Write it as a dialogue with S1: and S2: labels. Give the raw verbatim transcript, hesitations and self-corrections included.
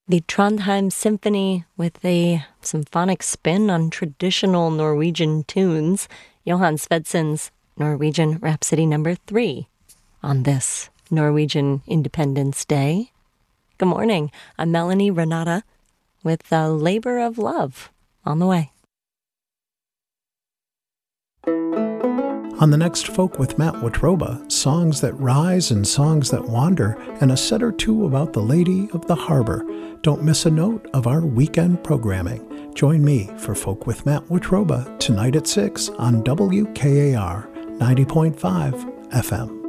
S1: The Trondheim Symphony with a symphonic spin on traditional Norwegian tunes. Johan Svedsen's Norwegian Rhapsody number three on this Norwegian Independence Day. Good morning. I'm Melanie Renata with the Labor of Love on the way.
S2: On the next Folk with Matt Watroba, songs that rise and songs that wander, and a set or two about the Lady of the Harbor. Don't miss a note of our weekend programming. Join me for Folk with Matt Watroba tonight at six on W K A R ninety point five F M.